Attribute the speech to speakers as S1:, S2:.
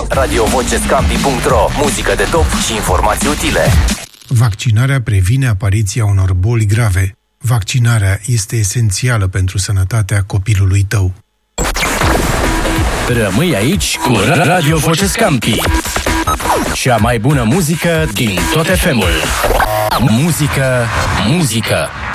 S1: radiovocescampi.ro. Muzică de top și informații utile.
S2: Vaccinarea previne apariția unor boli grave. Vaccinarea este esențială pentru sănătatea copilului tău.
S3: Rămâi aici cu Radio Vocescampi. Cea mai bună muzică din tot FM-ul. Muzică.